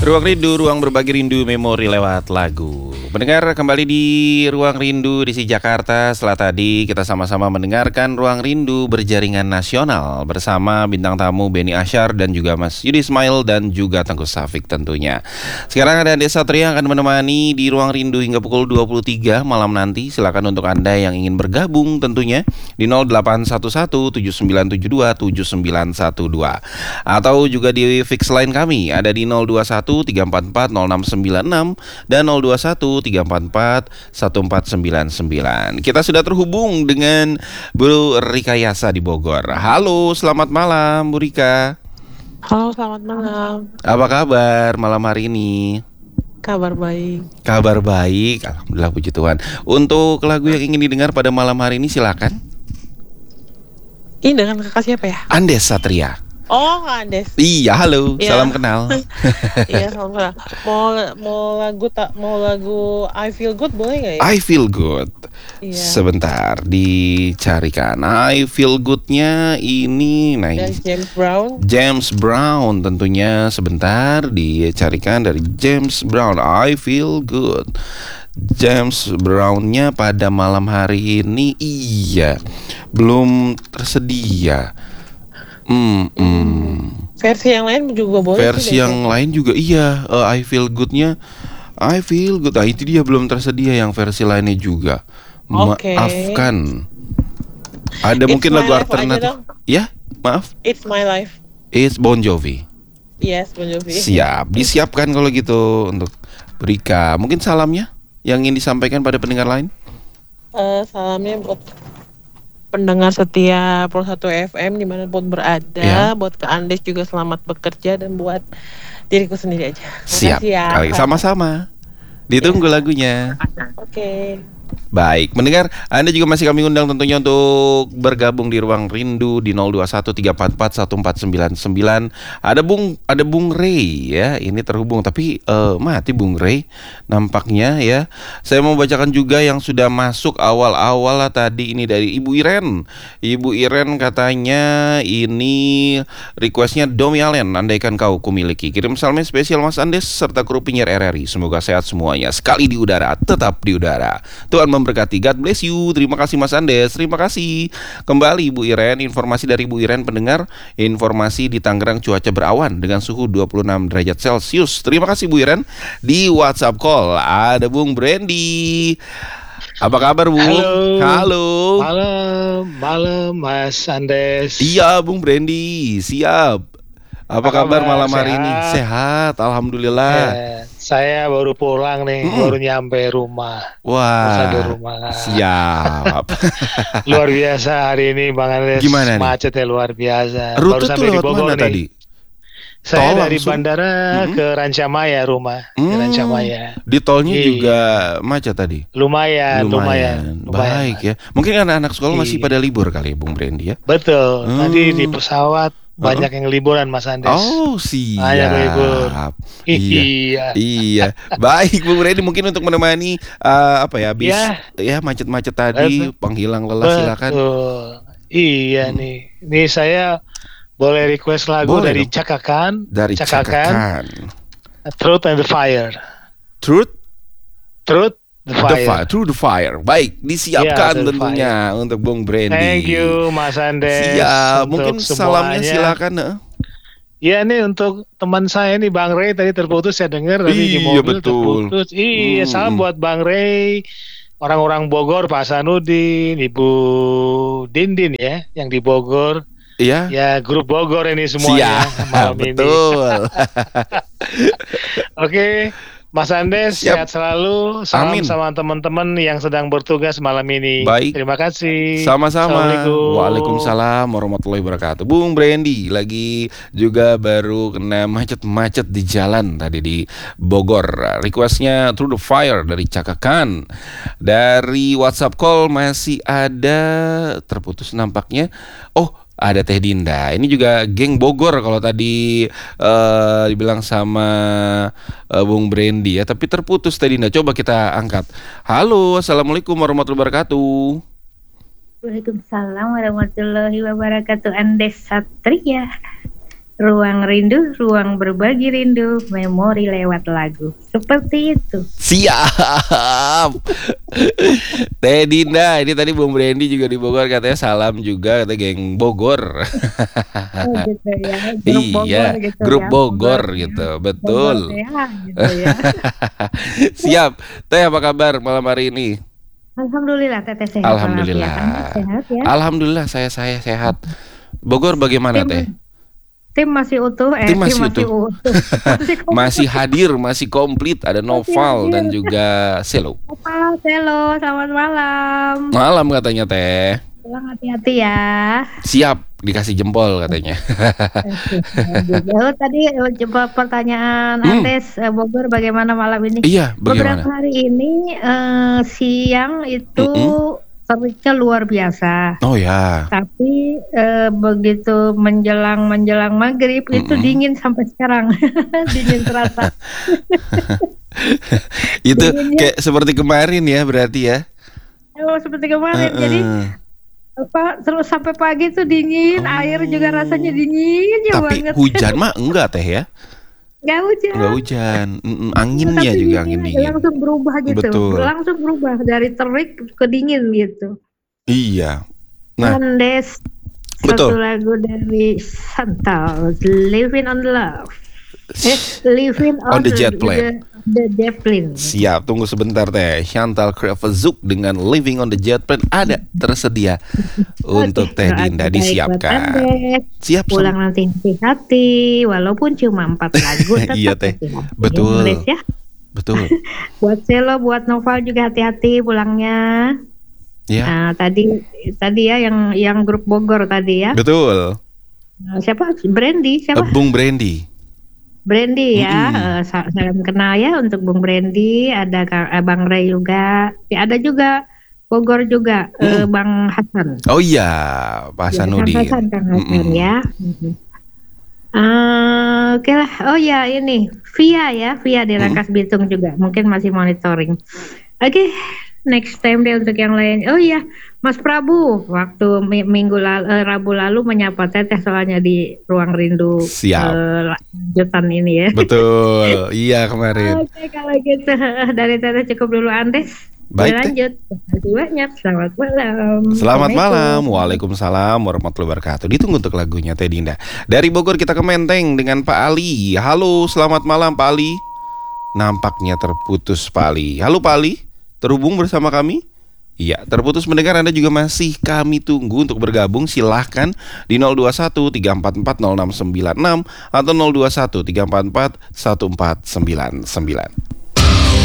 Ruang Rindu, ruang berbagi rindu memori lewat lagu. Mendengar kembali di Ruang Rindu di Jakarta. Setelah tadi kita sama-sama mendengarkan Ruang Rindu berjaringan nasional bersama bintang tamu Benny Asyar dan juga Mas Yudi Ismail dan juga Tengku Safik tentunya. Sekarang ada Ande Satria yang akan menemani di Ruang Rindu hingga pukul 23 malam nanti. Silakan untuk Anda yang ingin bergabung tentunya di 0811-7972-7912 atau juga di fix line kami ada di 021-344-0696 dan 021-344-1499. Kita sudah terhubung dengan Bu Rika Yasa di Bogor. Halo, selamat malam Bu Rika. Halo, selamat malam. Apa kabar malam hari ini? Kabar baik. Kabar baik, alhamdulillah puji Tuhan. Untuk lagu yang ingin didengar pada malam hari ini silakan. Ini dengan kakak siapa ya? Andes Satria. Oh, Kak Andes. Iya, halo, Iya. salam kenal. Iya, salam kenal. Mau lagu I Feel Good boleh nggak ya? I Feel Good. Iya. Sebentar, dicarikan. I Feel Good-nya ini, nah Dan ini. James Brown. James Brown tentunya, sebentar dicarikan dari James Brown. I Feel Good. James Brown-nya pada malam hari ini belum tersedia. Versi yang lain juga boleh. Versi yang lain juga I Feel Good-nya I Feel Good. Nah, itu dia belum tersedia yang versi lainnya juga. Oke. Maafkan. Ada It's mungkin My lagu Life aja alternatif. dong. Ya, maaf. It's My Life. It's Bon Jovi. Yes, Bon Jovi. Siap, disiapkan kalau gitu untuk Rika. Mungkin salamnya yang ingin disampaikan pada pendengar lain? Salamnya buat pendengar setia Pro 1 FM dimanapun berada, Ya. buat Kak Andes juga selamat bekerja dan buat diriku sendiri aja. Siap. Makasih ya. Kali sama-sama. Ditunggu lagunya. Oke. Baik, mendengar Anda juga masih kami undang tentunya untuk bergabung di Ruang Rindu di 021-344-1499. Ada Bung Ray ya, ini terhubung tapi mati Bung Ray nampaknya ya. Saya mau bacakan juga yang sudah masuk awal-awal tadi ini dari Ibu Iren. Ibu Iren katanya ini requestnya Domi Allen, andaikan kau kumiliki. Kirim salamnya spesial Mas Andes serta kru penyiar RRI. Semoga sehat semuanya. Sekali di udara, tetap di udara. Tuhan memberkati. God bless you. Terima kasih Mas Andes. Terima kasih. Kembali Ibu Iren, informasi dari Ibu Iren pendengar. Informasi di Tangerang cuaca berawan dengan suhu 26 derajat Celcius. Terima kasih Bu Iren. Di WhatsApp call ada Bung Brandy. Apa kabar Bung? Halo. Halo. Malam Mas Andes. Iya Bung Brandy, siap. Apa kabar malam hari ini? Sehat, alhamdulillah. Saya baru pulang nih, baru nyampe rumah. Wah, Sampai rumah. siap. Luar biasa hari ini Bang Andes. Gimana nih? Macetnya luar biasa. Rute baru tuh sampai di lewat Bogor mana nih. tadi? Saya Tol dari langsung? bandara ke Rancamaya rumah. Ke Rancamaya. Di tolnya Iya. juga macet tadi. Lumayan. Baik ya. Mungkin anak-anak sekolah masih Iya. pada libur kali ya Bung Brandy ya. Betul. Tadi di pesawat banyak yang liburan Mas Andes. Oh, siap. Banyak libur. Iya. Iya. Iya. Baik Bung Brandy, mungkin untuk menemani habis ya macet-macet tadi, penghilang lelah silakan. Betul. Iya nih. Ini saya boleh request lagu Boleh dari dong. Cakakan. Dari Cakakan. Truth and the Fire. Truth The Fire. Through the Fire. Baik, disiapkan Iya, The tentunya untuk Bung Brandy. Thank you Mas Andes. Siap, untuk mungkin salamnya semuanya. silakan. Iya nih untuk teman saya nih Bang Ray tadi terputus saya dengar tadi di Iya, mobil betul. terputus. Iya, salam buat Bang Ray, orang-orang Bogor, Pak Sanudin, Ibu Dindin ya yang di Bogor. Iya. Ya, grup Bogor ini semuanya malam ini. Betul. Oke, Mas Andes Siap. sehat selalu. Salam Amin. sama teman-teman yang sedang bertugas malam ini. Baik. Terima kasih. Sama-sama. Assalamualaikum. Waalaikumsalam warahmatullahi wabarakatuh. Bung Brandy lagi juga baru kena macet-macet di jalan tadi di Bogor. Requestnya Through the Fire dari Cakakan. Dari WhatsApp call masih ada terputus nampaknya. Oh, ada Teh Dinda. Ini juga geng Bogor kalau tadi dibilang sama Bung Brandy ya. Tapi terputus Teh Dinda. Coba kita angkat. Halo, assalamualaikum warahmatullahi wabarakatuh. Waalaikumsalam warahmatullahi wabarakatuh. Andes Satria. Ruang rindu, ruang berbagi rindu, memori lewat lagu. Seperti itu. Siap. Teh Dinda, ini tadi Bung Brandy juga di Bogor katanya salam juga kata geng Bogor. Oh gitu ya, grup Bogor Iya, gitu grup ya. Bogor ya. gitu, Bogor betul. ya, gitu ya. Siap. Teh apa kabar malam hari ini? Alhamdulillah Teteh sehat Alhamdulillah. walafiat. Anda sehat ya. Alhamdulillah saya sehat. Bogor bagaimana Teh? Tim masih utuh, Tim masih utuh. Masih komplit. Masih hadir, masih komplit. Ada Noval dan juga Selo. Opa, Selo, selamat malam. Malam katanya Teh. Pulang hati-hati ya. Siap, dikasih jempol katanya. Tadi coba pertanyaan Andes, Bogor bagaimana malam ini? Iya, bagaimana? Beberapa hari ini siang itu teriknya luar biasa. Oh ya. Tapi begitu menjelang maghrib itu dingin sampai sekarang. Dingin terasa. Itu Dinginnya. kayak seperti kemarin ya berarti ya. Oh, seperti kemarin. Jadi terus sampai pagi itu dingin, air juga rasanya dingin ya Tapi banget. hujan mah enggak Teh ya. Nggak hujan. Enggak hujan. Anginnya Tapi juga angin dinginnya dingin. langsung berubah gitu. Betul. Langsung berubah dari terik ke dingin gitu. Iya. Nah, Andes, betul. satu lagu dari Chantal, Living on Love. Living On the Jet Plane. The Jet Plane. Siap, tunggu sebentar Teh. Chantal Krevezuk dengan Living on the Jet Plane ada tersedia untuk Teh Dinda, disiapkan. Siap. Pulang nanti hati-hati, walaupun cuma 4 lagu tetap Iya Teh. hati-hati. Betul. Inggris, ya. Betul. Buat Selo, buat Noval juga hati-hati pulangnya. Ya. Nah, tadi ya yang grup Bogor tadi ya. Betul. Siapa? Brandy, siapa? Bung Brandy. Brandy ya. Salam kenal ya untuk Bung Brandy, ada Bang Ray juga. Ya, ada juga Bogor juga Bang Hasan. Oh iya, Pak Hasanuddin. Kang Hasan ya. Oke lah. Oh ya, ini Via di Rangkas Bitung juga mungkin masih monitoring. Oke, next time deh untuk yang lain. Oh iya, Mas Prabu waktu Rabu lalu menyapa Teteh soalnya di Ruang Rindu. Siap. Lanjutan ini ya. Betul. Iya kemarin. Oke, kalau gitu dari Teteh cukup dulu Andes. Baik, Teh. Lanjut. Terima kasih banyak. Selamat malam. Selamat malam. Waalaikumsalam warahmatullahi wabarakatuh. Ditunggu untuk lagunya Teh Dinda. Dari Bogor kita ke Menteng dengan Pak Ali. Halo, selamat malam Pak Ali. Nampaknya terputus Pak Ali. Halo Pak Ali, terhubung bersama kami? Iya, terputus mendengar. Anda juga masih kami tunggu untuk bergabung. Silahkan di 021 344 0696 atau 021 344 1499.